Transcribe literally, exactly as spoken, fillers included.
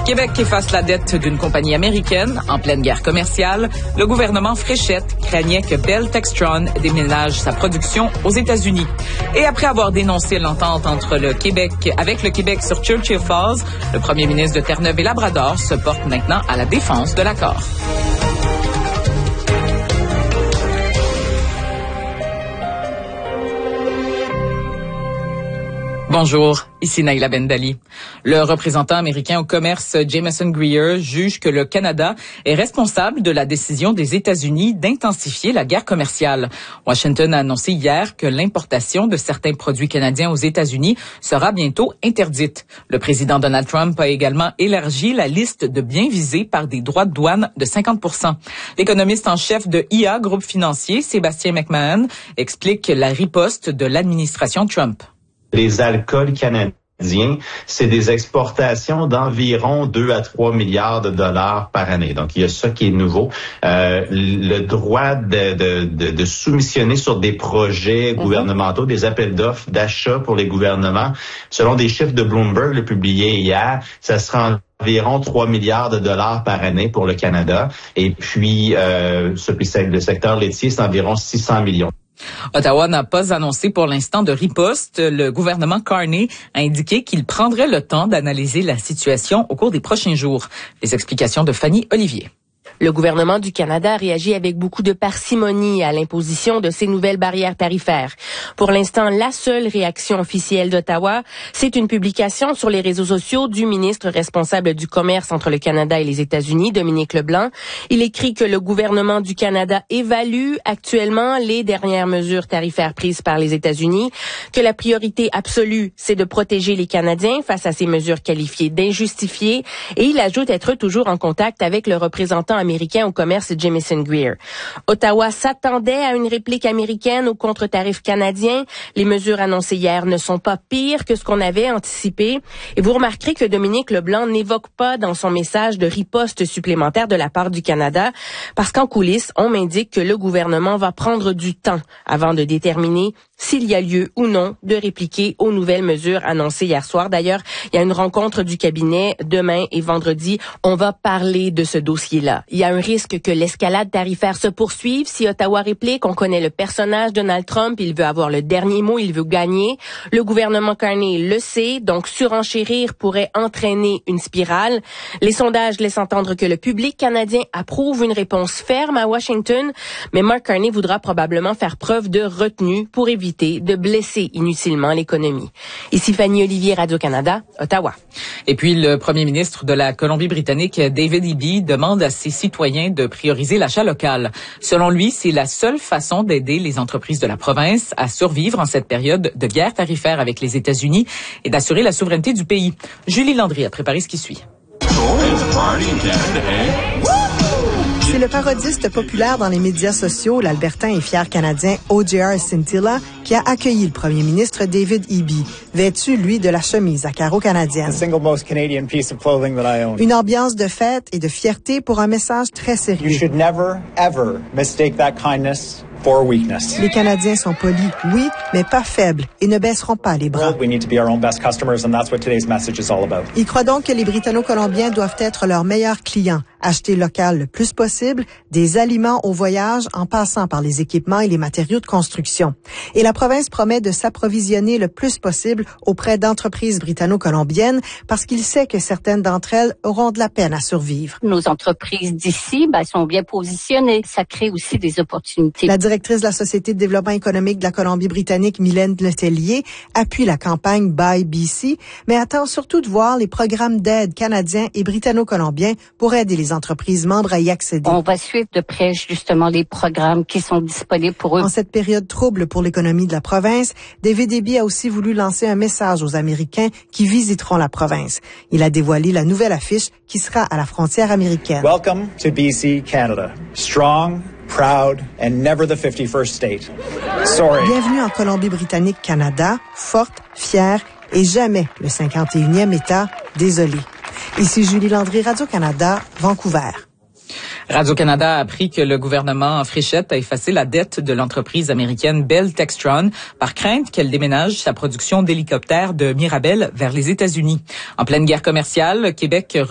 Québec efface la dette d'une compagnie américaine en pleine guerre commerciale. Le gouvernement Fréchette craignait que Bell Textron déménage sa production aux États-Unis. Et après avoir dénoncé l'entente entre le Québec avec le Québec sur Churchill Falls, le premier ministre de Terre-Neuve et Labrador se porte maintenant à la défense de l'accord. Bonjour, ici Naïla Bendali. Le représentant américain au commerce Jameson Greer juge que le Canada est responsable de la décision des États-Unis d'intensifier la guerre commerciale. Washington a annoncé hier que l'importation de certains produits canadiens aux États-Unis sera bientôt interdite. Le président Donald Trump a également élargi la liste de biens visés par des droits de douane de cinquante pour cent. L'économiste en chef de I A Groupe Financier, Sébastien McMahon, explique la riposte de l'administration Trump. Les alcools canadiens, c'est des exportations d'environ deux à trois milliards de dollars par année. Donc, il y a ça qui est nouveau. Euh, le droit de, de, de, de soumissionner sur des projets gouvernementaux, des appels d'offres d'achat pour les gouvernements, selon des chiffres de Bloomberg le publiés hier, ça sera environ trois milliards de dollars par année pour le Canada. Et puis, euh, le secteur laitier, c'est environ six cents millions. Ottawa n'a pas annoncé pour l'instant de riposte. Le gouvernement Carney a indiqué qu'il prendrait le temps d'analyser la situation au cours des prochains jours. Les explications de Fanny Olivier. Le gouvernement du Canada réagit avec beaucoup de parcimonie à l'imposition de ces nouvelles barrières tarifaires. Pour l'instant, la seule réaction officielle d'Ottawa, c'est une publication sur les réseaux sociaux du ministre responsable du commerce entre le Canada et les États-Unis, Dominique Leblanc. Il écrit que le gouvernement du Canada évalue actuellement les dernières mesures tarifaires prises par les États-Unis, que la priorité absolue, c'est de protéger les Canadiens face à ces mesures qualifiées d'injustifiées, et il ajoute être toujours en contact avec le représentant américain au commerce Jameson Greer. Ottawa s'attendait à une réplique américaine aux contre-tarifs canadiens. Les mesures annoncées hier ne sont pas pires que ce qu'on avait anticipé. Et vous remarquerez que Dominique Leblanc n'évoque pas dans son message de riposte supplémentaire de la part du Canada, parce qu'en coulisses, on m'indique que le gouvernement va prendre du temps avant de déterminer s'il y a lieu ou non de répliquer aux nouvelles mesures annoncées hier soir. D'ailleurs, il y a une rencontre du cabinet demain et vendredi. On va parler de ce dossier-là. Il y a un risque que l'escalade tarifaire se poursuive si Ottawa réplique. On connaît le personnage Donald Trump. Il veut avoir le dernier mot. Il veut gagner. Le gouvernement Carney le sait. Donc, surenchérir pourrait entraîner une spirale. Les sondages laissent entendre que le public canadien approuve une réponse ferme à Washington. Mais Mark Carney voudra probablement faire preuve de retenue pour éviter de blesser inutilement l'économie. Ici Fanny Olivier, Radio-Canada, Ottawa. Et puis, le premier ministre de la Colombie-Britannique, David Eby, demande à ses citoyens de prioriser l'achat local. Selon lui, c'est la seule façon d'aider les entreprises de la province à survivre en cette période de guerre tarifaire avec les États-Unis et d'assurer la souveraineté du pays. Julie Landry a préparé ce qui suit. C'est le parodiste populaire dans les médias sociaux, l'Albertain et fier Canadien O J R Scintilla, qui a accueilli le premier ministre David Eby, vêtu, lui, de la chemise à carreaux canadienne. Une ambiance de fête et de fierté pour un message très sérieux. You should never, ever mistake that kindness for weakness. Les Canadiens sont polis, oui, mais pas faibles et ne baisseront pas les bras. We need to be our own best customers, and that's what today's message is all about. Il croit donc que les Britanno-Colombiens doivent être leurs meilleurs clients, acheter local le plus possible, des aliments au voyage en passant par les équipements et les matériaux de construction. Et la province promet de s'approvisionner le plus possible auprès d'entreprises britanno-colombiennes parce qu'il sait que certaines d'entre elles auront de la peine à survivre. Nos entreprises d'ici ben, sont bien positionnées. Ça crée aussi des opportunités. La directrice de la Société de développement économique de la Colombie-Britannique, Mylène Letellier, appuie la campagne Buy B C, mais attend surtout de voir les programmes d'aide canadiens et britanno-colombiens pour aider les entreprises membres à y accéder. On va suivre de près justement les programmes qui sont disponibles pour eux. En cette période trouble pour l'économie de la province, David Eby a aussi voulu lancer un message aux Américains qui visiteront la province. Il a dévoilé la nouvelle affiche qui sera à la frontière américaine. Welcome to B C, Canada. Strong, proud, and never the fifty-first state. Sorry. Bienvenue en Colombie-Britannique, Canada, forte, fière et jamais le cinquante et unième État, désolé. Ici Julie Landry, Radio-Canada, Vancouver. Radio-Canada a appris que le gouvernement Fréchette a effacé la dette de l'entreprise américaine Bell Textron par crainte qu'elle déménage sa production d'hélicoptères de Mirabel vers les États-Unis. En pleine guerre commerciale, Québec